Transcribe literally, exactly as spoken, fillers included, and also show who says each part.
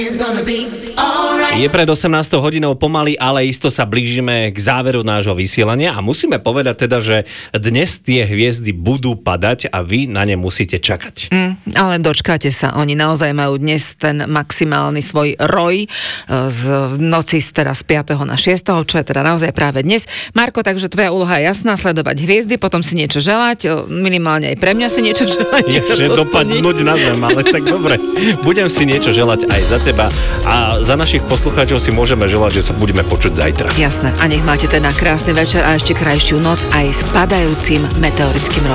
Speaker 1: Je pred osemnástou hodinou pomaly, ale isto sa blížime k záveru nášho vysielania a musíme povedať teda, že dnes tie hviezdy budú padať a vy na ne musíte čakať.
Speaker 2: Mm, ale dočkáte sa, oni naozaj majú dnes ten maximálny svoj roj z noci z teraz piateho na šiesteho, čo je teda naozaj práve dnes. Marko, takže tvoja úloha je jasná, sledovať hviezdy, potom si niečo želať, minimálne aj pre mňa si niečo želať.
Speaker 1: Že dopadnúť na zem, ale tak dobre. Budem si niečo želať aj za teba a za našich poslucháčov si môžeme želať, že sa budeme počuť zajtra.
Speaker 2: Jasné. A nech máte teda krásny večer a ešte krajšiu noc aj s padajúcim meteorickým